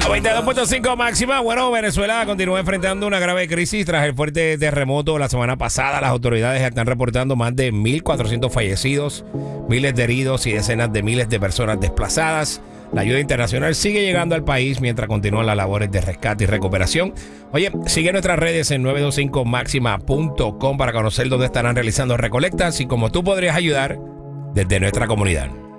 92.5 máxima. Bueno, Venezuela continúa enfrentando una grave crisis tras el fuerte terremoto la semana pasada. Las autoridades están reportando más de 1.400 fallecidos, miles de heridos y decenas de miles de personas desplazadas. La ayuda internacional sigue llegando al país mientras continúan las labores de rescate y recuperación. Oye, sigue nuestras redes en 925maxima.com para conocer dónde estarán realizando recolectas y cómo tú podrías ayudar desde nuestra comunidad.